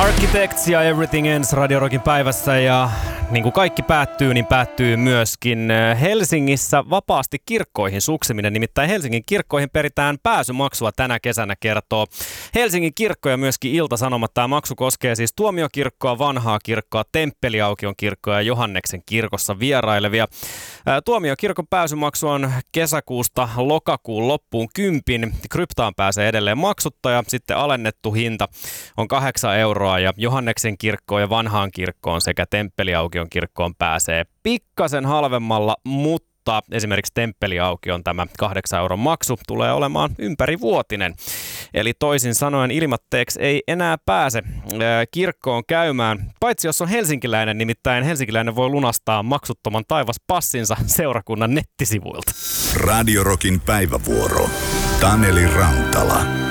Architects ja Everything Ends Radio Rockin päivässä, ja niin kuin kaikki päättyy, niin päättyy myöskin Helsingissä vapaasti kirkkoihin sukseminen. Nimittäin Helsingin kirkkoihin peritään pääsymaksua tänä kesänä, kertoo Helsingin kirkko ja myöskin Ilta-Sanomat. Tämä maksu koskee siis Tuomiokirkkoa, Vanhaa kirkkoa, Temppeliaukion kirkkoa ja Johanneksen kirkossa vierailevia. Tuomiokirkon pääsymaksu on kesäkuusta lokakuun loppuun 10. Kryptaan pääsee edelleen maksutta ja sitten alennettu hinta on 8 euroa, ja Johanneksen kirkkoon ja Vanhaan kirkkoon sekä Temppeliaukion kirkkoon pääsee pikkasen halvemmalla, mutta esimerkiksi Temppeliaukion tämä 8 euron maksu tulee olemaan ympärivuotinen. Eli toisin sanoen ilmatteeksi ei enää pääse kirkkoon käymään, paitsi jos on helsinkiläinen, nimittäin helsinkiläinen voi lunastaa maksuttoman taivaspassinsa seurakunnan nettisivuilta. Radio Rockin päivävuoro. Taneli Rantala.